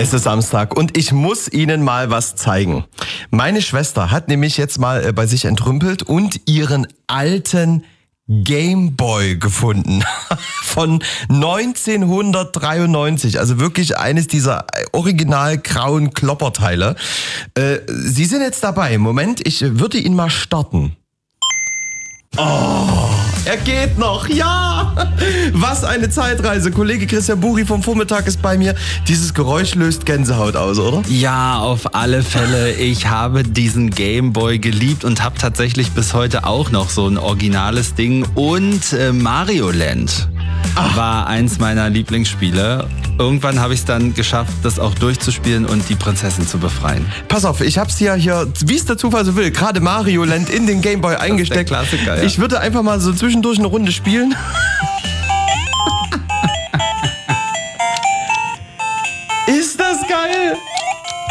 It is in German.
Es ist Samstag und ich muss Ihnen mal was zeigen. Meine Schwester hat nämlich jetzt mal bei sich entrümpelt und ihren alten Gameboy gefunden. Von 1993. Also wirklich eines dieser original grauen Klopperteile. Sie sind jetzt dabei. Moment, ich würde ihn mal starten. Oh, er geht noch, ja! Was eine Zeitreise. Kollege Christian Buri vom Vormittag ist bei mir. Dieses Geräusch löst Gänsehaut aus, oder? Ja, auf alle Fälle. Ich habe diesen Gameboy geliebt und habe tatsächlich bis heute auch noch so ein originales Ding. Und Mario Land war eins meiner Lieblingsspiele. Irgendwann habe ich es dann geschafft, das auch durchzuspielen und die Prinzessin zu befreien. Pass auf, ich hab's ja hier, wie es der Zufall so will, gerade Mario Land in den Gameboy eingesteckt. Das ist der Klassiker, ja. Ich würde einfach mal so zwischendurch eine Runde spielen. Ist das geil?